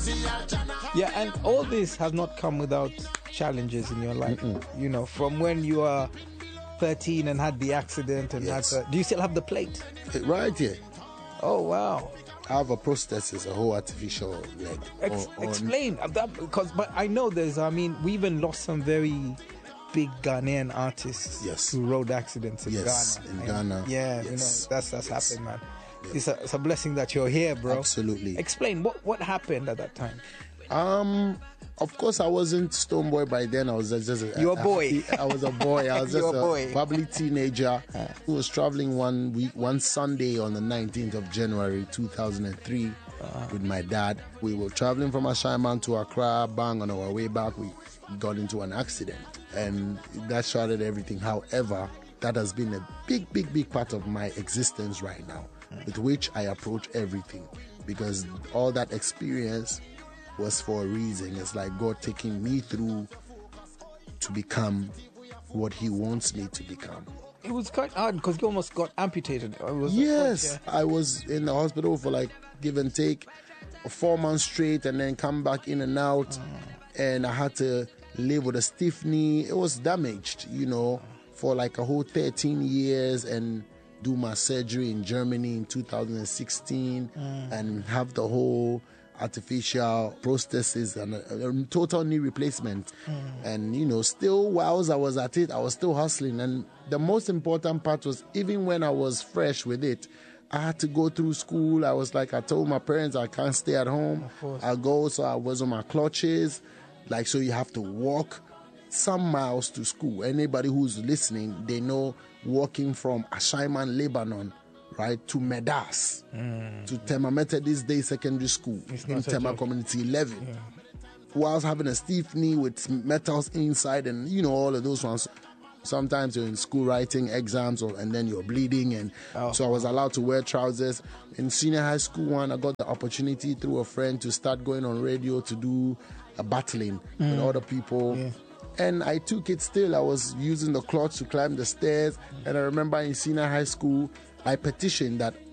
Yeah, and all this has not come without challenges in your life. You know, from when you are 13 and had the accident and Yes. do you still have the plate? Right here. Oh, wow. I have a prosthesis, a whole artificial leg. Explain that, because but I know we even lost some very big Ghanaian artists to road accidents in Ghana. In Ghana. Yeah, Yes. You know, that's happened, man. Yes. It's a blessing that you're here, bro. Absolutely. Explain what happened at that time. Of course, I wasn't Stonebwoy by then. I was just You're a boy. I was a boy. I was just You're a boy. bubbly teenager who was traveling one Sunday on the 19th of January 2003 with my dad. We were traveling from Ashaiman to Accra. Bang, on our way back, we got into an accident, and that shattered everything. However, that has been a big part of my existence right now, with which I approach everything, because all that experience was for a reason. It's like God taking me through to become what He wants me to become. It was quite hard because you almost got amputated. Yes, I was in the hospital for like give and take 4 months straight, and then come back in and out, and I had to live with a stiff knee. It was damaged, you know, for like a whole 13 years, and do my surgery in Germany in 2016 and have the whole artificial prosthesis and a total knee replacement. And, you know, still whilst I was at it, I was still hustling. And the most important part was, even when I was fresh with it, I had to go through school. I was like, I told my parents I can't stay at home. I go, so I was on my clutches. Like, so you have to walk some miles to school. Anybody who's listening, they know walking from Ashaiman, Lebanon, right, to Medas, to Tema Methodist Day Secondary School in Tema Community 11. Yeah. Whilst having a stiff knee with metals inside, and, you know, all of those ones. Sometimes you're in school writing exams, and then you're bleeding, and so I was allowed to wear trousers. In senior high school I got the opportunity through a friend to start going on radio to do a battling with other people. Yeah. And I took it still. I was using the clutch to climb the stairs. And I remember in senior high school, I petitioned that